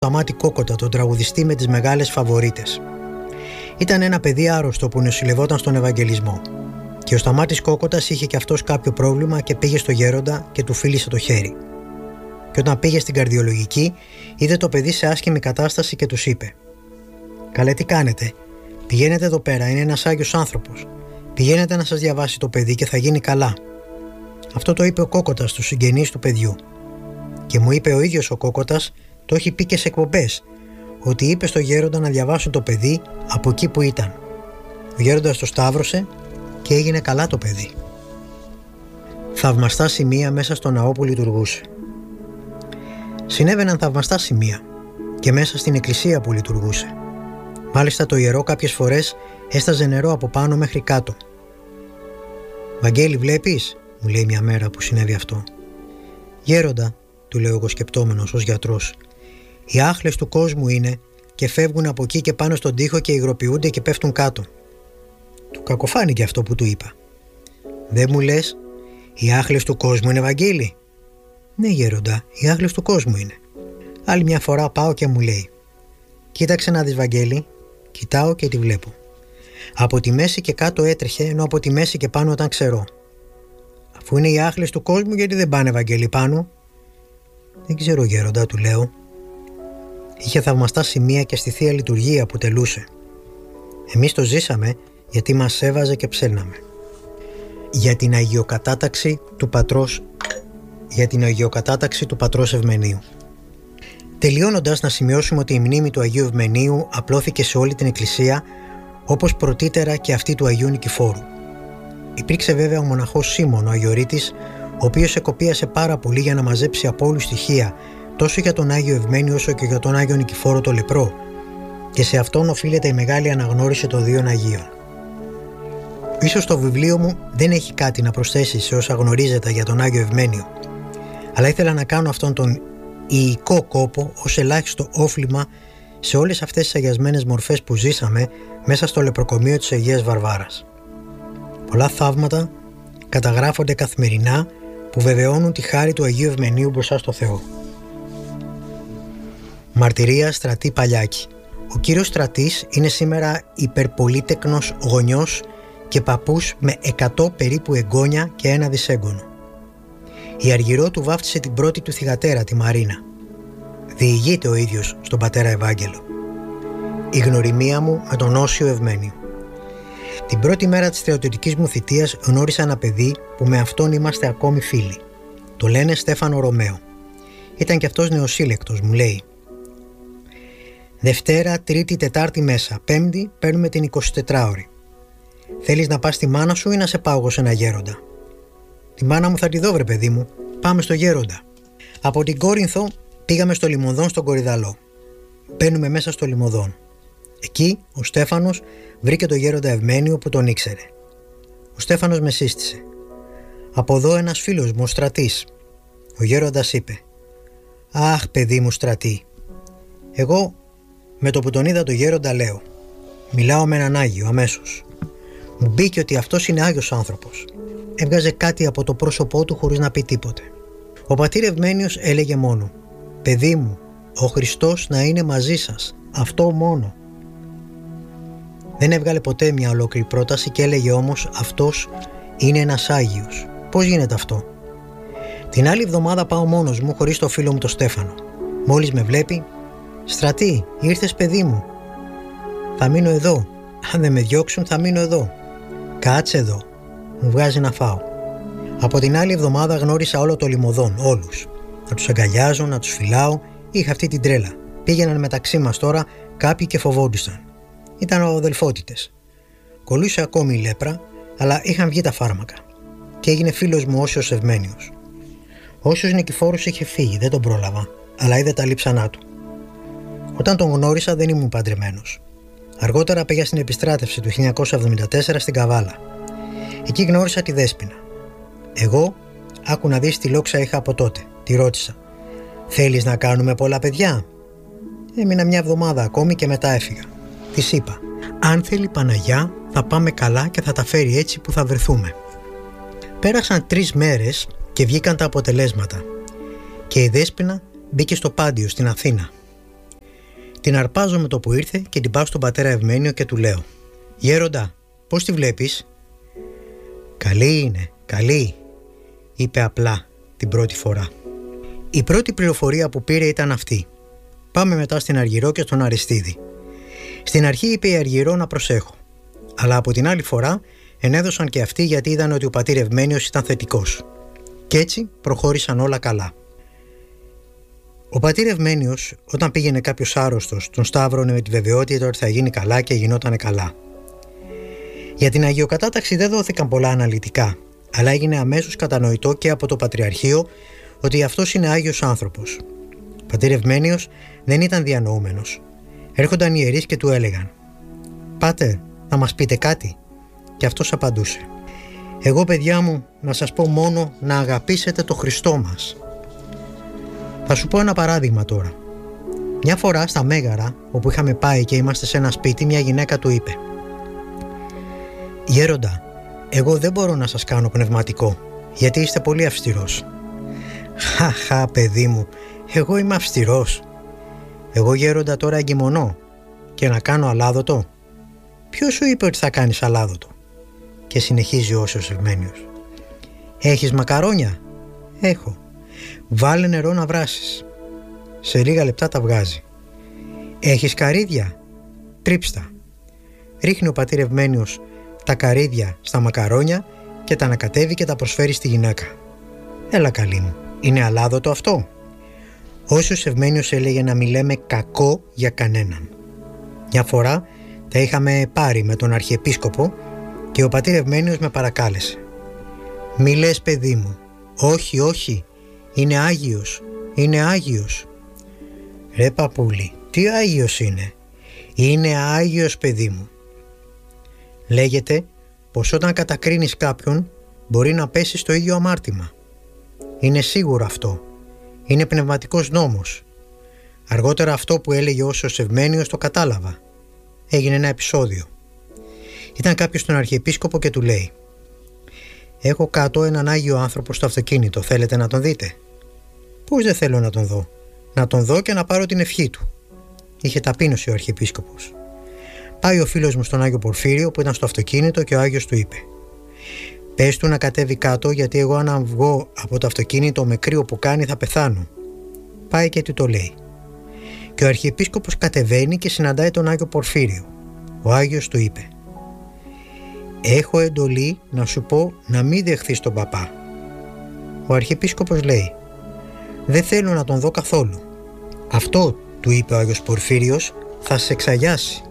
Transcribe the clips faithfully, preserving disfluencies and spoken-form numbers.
Σταμάτη Κόκοτα, τον τραγουδιστή με τις μεγάλες φαβορίτες. Ήταν ένα παιδί άρρωστο που νοσηλευόταν στον Ευαγγελισμό. Και ο Σταμάτης Κόκοτας είχε και αυτός κάποιο πρόβλημα και πήγε στο γέροντα και του φίλησε το χέρι. Και όταν πήγε στην καρδιολογική, είδε το παιδί σε άσχημη κατάσταση και τους είπε: «Καλέ, τι κάνετε? Πηγαίνετε εδώ πέρα, είναι ένας Άγιος άνθρωπος. Πηγαίνετε να σας διαβάσει το παιδί και θα γίνει καλά». Αυτό το είπε ο Κόκοτας στους συγγενείς του παιδιού. Και μου είπε ο ίδιος ο Κόκοτας, το έχει πει και σε εκπομπές, ότι είπε στο γέροντα να διαβάσουν το παιδί από εκεί που ήταν. Ο γέροντας το σταύρωσε και έγινε καλά το παιδί. Θαυμαστά σημεία μέσα στο ναό που λειτουργούσε. Συνέβαιναν θαυμαστά σημεία και μέσα στην εκκλησία που λειτουργούσε. Μάλιστα το ιερό κάποιες φορές έσταζε νερό από πάνω μέχρι κάτω. «Βαγγέλη, βλέπεις?» μου λέει μια μέρα που συνέβη αυτό. «Γέροντα», του λέω εγώ σκεπτόμενος ως γιατρός, «οι άχλες του κόσμου είναι και φεύγουν από εκεί και πάνω στον τοίχο και υγροποιούνται και πέφτουν κάτω». Του κακοφάνηκε αυτό που του είπα. «Δεν μου λες, οι άχλες του κόσμου είναι, Βαγγέλη?» «Ναι, γέροντα, οι άχλες του κόσμου είναι». Άλλη μια φορά πάω και μου λέει: «Κοίταξε να δεις, Βαγγέλη». Κοιτάω και τη βλέπω. Από τη μέση και κάτω έτρεχε, ενώ από τη μέση και πάνω ήταν ξερό. «Αφού είναι οι άχλες του κόσμου, γιατί δεν πάνε, Βαγγέλη, πάνω?» «Δεν ξέρω, γέροντα», του λέω. Είχε θαυμαστά σημεία και στη Θεία Λειτουργία που τελούσε. Εμείς το ζήσαμε γιατί μας έβαζε και ψέλναμε. Για την αγιοκατάταξη του πατρός, για την αγιοκατάταξη του πατρός Ευμενίου. Τελειώνοντας, να σημειώσουμε ότι η μνήμη του Αγίου Ευμενίου απλώθηκε σε όλη την Εκκλησία, όπως πρωτήτερα και αυτή του Αγίου Νικηφόρου. Υπήρξε βέβαια ο μοναχός Σίμων, ο Αγιορείτης, ο οποίος εκοπίασε πάρα πολύ για να μαζέψει από όλους στοιχεία, τόσο για τον Άγιο Ευμένιο όσο και για τον Άγιο Νικηφόρο το Λεπρό, και σε αυτόν οφείλεται η μεγάλη αναγνώριση των δύο Αγίων. Ίσως το βιβλίο μου δεν έχει κάτι να προσθέσει σε όσα γνωρίζετε για τον Άγιο Ευμένιο, αλλά ήθελα να κάνω αυτόν τον ιϊκό κόπο ως ελάχιστο όφλημα σε όλες αυτές τις αγιασμένες μορφές που ζήσαμε μέσα στο λεπροκομείο της Αγίας Βαρβάρας. Πολλά θαύματα καταγράφονται καθημερινά που βεβαιώνουν τη χάρη του Αγίου Ευμενίου μπροστά στο Θεό. Μαρτυρία Στρατή Παλιάκη. Ο κύριος Στρατής είναι σήμερα υπερπολίτεκνος γονιός και παππούς με εκατό περίπου εγγόνια και ένα δισέγγονο. Η Αργυρό του βάφτισε την πρώτη του θυγατέρα, τη Μαρίνα. Διηγείται ο ίδιος στον πατέρα Ευάγγελο. Η γνωριμία μου με τον Όσιο Ευμένιο. Την πρώτη μέρα της στρατιωτικής μου θητείας γνώρισα ένα παιδί που με αυτόν είμαστε ακόμη φίλοι. Το λένε Στέφανο Ρωμαίο. Ήταν κι αυτός νεοσύλλεκτος, μου λέει. Δευτέρα, Τρίτη, Τετάρτη μέσα. Πέμπτη παίρνουμε την εικοσιτετράωρη. Θέλεις να πας στη μάνα σου ή να σε πάω εγώ σε ένα γέροντα? Τη μάνα μου θα τη δω, βρε παιδί μου. Πάμε στο γέροντα. Από την Κόρινθο πήγαμε στο Λιμωδόν στον Κορυδαλό. Μπαίνουμε μέσα στο Λιμωδόν. Εκεί ο Στέφανος βρήκε το γέροντα Ευμένιο που τον ήξερε. Ο Στέφανος με σύστησε. Από εδώ ένας φίλος μου, ο Στρατής. Ο γέροντας είπε: «Αχ, παιδί μου Στρατή». Εγώ με το που τον είδα το γέροντα λέω: «Μιλάω με έναν Άγιο αμέσως». Μου μπήκε ότι αυτός είναι Άγιος άνθρωπος. Έβγαζε κάτι από το πρόσωπό του χωρίς να πει τίποτε. Ο πατήρ Ευμένιος έλεγε μόνο: «Παιδί μου, ο Χριστός να είναι μαζί σας. Αυτό μόνο». Δεν έβγαλε ποτέ μια ολόκληρη πρόταση και έλεγε όμως: «Αυτός είναι ένας Άγιος». Πώς γίνεται αυτό? Την άλλη εβδομάδα πάω μόνος μου χωρίς το φίλο μου το Στέφανο. Μόλις με βλέπει: «Στρατή, ήρθες παιδί μου?» «Θα μείνω εδώ. Αν δεν με διώξουν θα μείνω εδώ». «Κάτσε εδώ». Μου βγάζει να φάω. Από την άλλη εβδομάδα γνώρισα όλο το Λιμωδόν, όλους. Να τους αγκαλιάζω, να τους φυλάω, είχα αυτή την τρέλα. Πήγαιναν μεταξύ μας τώρα κάποιοι και φοβόντουσαν. Ήταν αδελφότητες. Κολλούσε ακόμη η λέπρα, αλλά είχαν βγει τα φάρμακα. Και έγινε φίλος μου Όσιος Ευμένιος. Ο Όσιος Νικηφόρος είχε φύγει, δεν τον πρόλαβα, αλλά είδε τα λείψανά του. Όταν τον γνώρισα δεν ήμουν παντρεμένος. Αργότερα πήγα στην επιστράτευση του χίλια εννιακόσια εβδομήντα τέσσερα στην Καβάλα. Εκεί γνώρισα τη Δέσποινα. Εγώ, άκου να δεις τι λόξα είχα από τότε. Τη ρώτησα: «Θέλεις να κάνουμε πολλά παιδιά?» Έμεινα μια εβδομάδα ακόμη και μετά έφυγα. Της είπα: «Αν θέλει Παναγιά, θα πάμε καλά και θα τα φέρει έτσι που θα βρεθούμε». Πέρασαν τρεις μέρες και βγήκαν τα αποτελέσματα. Και η Δέσποινα μπήκε στο Πάντιο στην Αθήνα. Την αρπάζω με το που ήρθε και την πάω στον πατέρα Ευμένιο και του λέω: «Γέροντα, πώς τη βλέπεις?» «Καλή είναι, καλή», είπε απλά την πρώτη φορά. Η πρώτη πληροφορία που πήρε ήταν αυτή. Πάμε μετά στην Αργυρό και στον Αριστίδη. Στην αρχή είπε η Αργυρό να προσέχω, αλλά από την άλλη φορά ενέδωσαν και αυτοί γιατί είδαν ότι ο πατήρ Ευμένιος ήταν θετικός. Κι έτσι προχώρησαν όλα καλά. Ο πατήρ Ευμένιος, όταν πήγαινε κάποιος άρρωστος, τον σταύρωνε με τη βεβαιότητα ότι θα γίνει καλά και γινότανε καλά. Για την αγιοκατάταξη δεν δόθηκαν πολλά αναλυτικά, αλλά έγινε αμέσως κατανοητό και από το Πατριαρχείο ότι αυτός είναι Άγιος άνθρωπος. Ο πατήρ Ευμένιος δεν ήταν διανοούμενος. Έρχονταν οι ιερείς και του έλεγαν: «Πάτερ, να μας πείτε κάτι?» Και αυτός απαντούσε: «Εγώ, παιδιά μου, να σας πω μόνο να αγαπήσετε το Χριστό μας». Θα σου πω ένα παράδειγμα τώρα. Μια φορά στα Μέγαρα, όπου είχαμε πάει και είμαστε σε ένα σπίτι, μια γυναίκα του είπε: «Γέροντα, εγώ δεν μπορώ να σας κάνω πνευματικό, γιατί είστε πολύ αυστηρός». «Χαχα, παιδί μου, εγώ είμαι αυστηρός. Εγώ, γέροντα, τώρα εγκυμονώ και να κάνω αλάδοτο». «Ποιος σου είπε ότι θα κάνεις αλάδοτο?» Και συνεχίζει ο Όσιος Ευμένιος: «Έχεις μακαρόνια?» «Έχω». «Βάλε νερό να βράσεις». Σε λίγα λεπτά τα βγάζει. «Έχεις καρύδια?» «Τρίψτα». Ρίχνει ο πατήρ Ευμένιος τα καρύδια στα μακαρόνια και τα ανακατεύει και τα προσφέρει στη γυναίκα. «Έλα, καλή μου, είναι αλάδοτο αυτό?» Ο Όσιος Ευμένιος έλεγε να μην λέμε κακό για κανέναν. Μια φορά τα είχαμε πάρει με τον Αρχιεπίσκοπο και ο πατήρ Ευμένιος με παρακάλεσε: «Μη λες, παιδί μου, όχι, όχι, είναι Άγιος, είναι Άγιος». «Ρε παππούλη, τι Άγιος είναι?» «Είναι Άγιος, παιδί μου». Λέγεται πως όταν κατακρίνεις κάποιον μπορεί να πέσει στο ίδιο αμάρτημα. Είναι σίγουρο αυτό. Είναι πνευματικός νόμος. Αργότερα αυτό που έλεγε ο Όσιος Ευμένιος το κατάλαβα. Έγινε ένα επεισόδιο. Ήταν κάποιος στον Αρχιεπίσκοπο και του λέει: «Έχω κάτω έναν Άγιο άνθρωπο στο αυτοκίνητο, θέλετε να τον δείτε?» «Πώς δεν θέλω να τον δω? Να τον δω και να πάρω την ευχή του». Είχε ταπείνωση ο Αρχιεπίσκοπος. Πάει ο φίλος μου στον Άγιο Πορφύριο που ήταν στο αυτοκίνητο και ο Άγιος του είπε: «Πες του να κατέβει κάτω, γιατί εγώ αν βγω από το αυτοκίνητο με κρύο που κάνει θα πεθάνω». Πάει και του το λέει. Και ο Αρχιεπίσκοπος κατεβαίνει και συναντάει τον Άγιο Πορφύριο. Ο Άγιος του είπε: «Έχω εντολή να σου πω να μην δεχθείς τον παπά». Ο Αρχιεπίσκοπος λέει: «Δεν θέλω να τον δω καθόλου». «Αυτό», του είπε ο Άγιος Πορφύριος, «θα σε εξαγιάσει».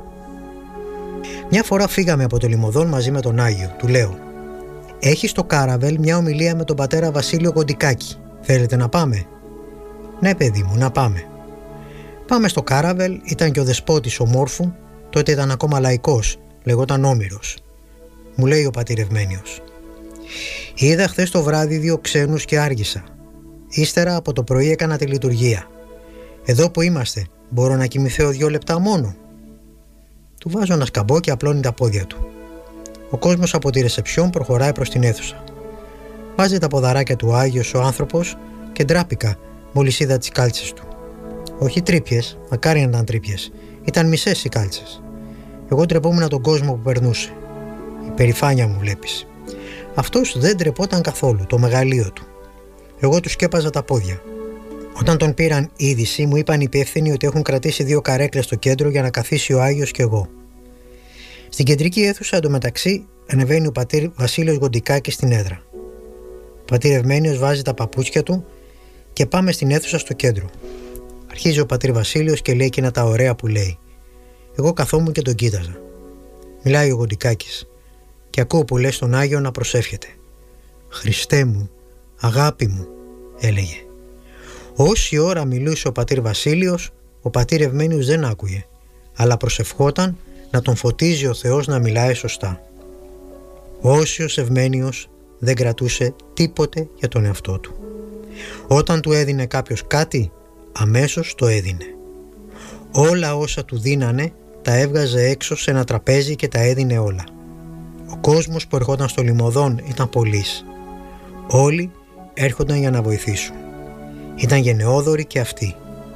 Μια φορά φύγαμε από το Λιμωδόν μαζί με τον Άγιο. Του λέω: «Έχει στο Κάραβελ μια ομιλία με τον πατέρα Βασίλειο Κοντικάκη. Θέλετε να πάμε?» «Ναι, παιδί μου, να πάμε». Πάμε στο Κάραβελ, ήταν και ο δεσπότης ο Μόρφου, τότε ήταν ακόμα λαϊκός, λεγόταν Όμηρος. Μου λέει ο πατήρ Ευμένιος: «Είδα χθες το βράδυ δύο ξένους και άργησα. Ύστερα από το πρωί έκανα τη λειτουργία. Εδώ που είμαστε, μπορώ να κοιμηθώ δύο λεπτά μόνο?» Του βάζω ένα σκαμπό και απλώνει τα πόδια του. Ο κόσμος από τη ρεσεψιόν προχωράει προς την αίθουσα. Βάζει τα ποδαράκια του Άγιος ο άνθρωπος και ντράπηκα μόλις είδα τις κάλτσες του. Όχι τρύπιες, μακάρι να ήταν τρύπιες, ήταν μισές οι κάλτσες. Εγώ ντρεπόμουν τον κόσμο που περνούσε. Η περηφάνεια μου βλέπεις. Αυτός δεν ντρεπόταν καθόλου, το μεγαλείο του. Εγώ του σκέπαζα τα πόδια. Όταν τον πήραν είδηση, μου είπαν οι υπεύθυνοι ότι έχουν κρατήσει δύο καρέκλες στο κέντρο για να καθίσει ο Άγιος και εγώ. Στην κεντρική αίθουσα εντωμεταξύ ανεβαίνει ο πατήρ Βασίλειος Γοντικάκης στην έδρα. Ο πατήρ Ευμένιος βάζει τα παπούτσια του και πάμε στην αίθουσα στο κέντρο. Αρχίζει ο πατήρ Βασίλειος και λέει εκείνα τα ωραία που λέει. Εγώ καθόμουν και τον κοίταζα. Μιλάει ο Γοντικάκης και ακούω που λέει στον Άγιο να προσεύχεται. «Χριστέ μου, αγάπη μου», έλεγε. Όση ώρα μιλούσε ο πατήρ Βασίλειος, ο πατήρ Ευμένιος δεν άκουγε, αλλά προσευχόταν να τον φωτίζει ο Θεός να μιλάει σωστά. Ο Όσιος Ευμένιος δεν κρατούσε τίποτε για τον εαυτό του. Όταν του έδινε κάποιος κάτι, αμέσως το έδινε. Όλα όσα του δίνανε τα έβγαζε έξω σε ένα τραπέζι και τα έδινε όλα. Ο κόσμος που ερχόταν στο Λιμωδόν ήταν πολλής. Όλοι έρχονταν για να βοηθήσουν. Ήταν γενναιόδοροι και αυτοί.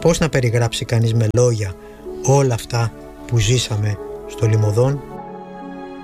Πώς να περιγράψει κανείς με λόγια όλα αυτά που ζήσαμε στο Λιμωδόν?